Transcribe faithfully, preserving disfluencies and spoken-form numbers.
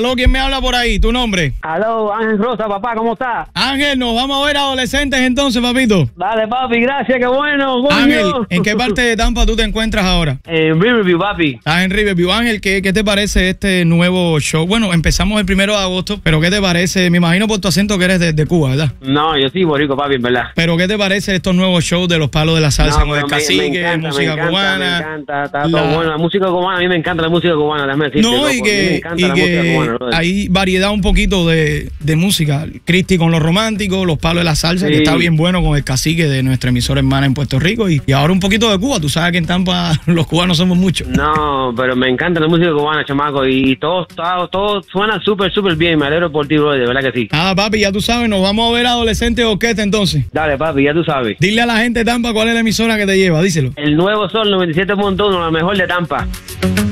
Aló, ¿quién me habla por ahí? ¿Tu nombre? Aló, Ángel Rosa, papá, ¿cómo está? Ángel, nos vamos a ver adolescentes entonces, papito. Dale, papi, gracias, qué bueno, coño. Ángel, ¿en qué parte de Tampa tú te encuentras ahora? En Riverview, papi. Estás en Riverview. Ángel, ¿qué, ¿qué te parece este nuevo show? Bueno, empezamos el primero de agosto, pero ¿qué te parece? Me imagino por tu acento que eres de, de Cuba, ¿verdad? No, yo sí, borico, papi, en verdad. Pero ¿qué te parece estos nuevos shows de los palos de la salsa No, con el pero me- cacique, me encanta, música me encanta, cubana? Me encanta, está La- todo bueno. La música cubana, a mí me encanta la música cubana, déjame decirte, No, loco, y a mí me que, encanta y la música que cubana, brother. hay variedad un poquito de, de música. Cristi con los románticos, los palos de la salsa, Sí. que está bien bueno con el cacique de nuestra emisora hermana en Puerto Rico. Y, y ahora un poquito de Cuba. Tú sabes que en Tampa los cubanos somos muchos. No, pero me encanta la música cubana, chamaco, y todo, todo, todo suena súper, súper bien. Me alegro por ti, brother, de verdad que sí. Ah, papi, ya tú sabes, nos vamos a ver adolescente orquesta entonces. Dale, papi, ya tú sabes. Dile a la gente de Tampa cuál es la emisora que te lleva, díselo. El nuevo Sol noventa y siete punto uno, la mejor de Tampa.